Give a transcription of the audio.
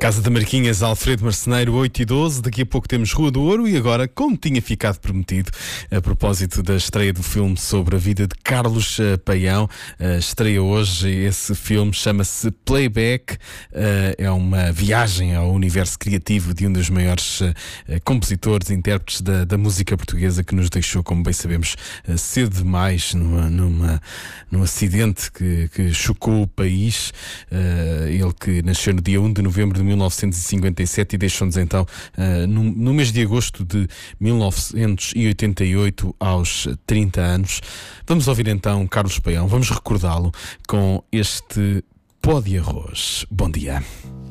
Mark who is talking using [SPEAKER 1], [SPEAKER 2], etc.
[SPEAKER 1] Casa da Marquinhas, Alfredo Marceneiro, 8h12. Daqui a pouco temos Rua do Ouro. E agora, como tinha ficado prometido, a propósito da estreia do filme sobre a vida de Carlos Paião, estreia hoje. Esse filme chama-se Playback. É uma viagem ao universo criativo de um dos maiores compositores e intérpretes da música portuguesa, que nos deixou, como bem sabemos, cedo demais num acidente que chocou o país. Ele que nasceu no dia 1 de novembro de 1957 e deixou-nos então no mês de agosto de 1988 aos 30 anos. Vamos ouvir então Carlos Paião, vamos recordá-lo com este Pó de Arroz. Bom dia.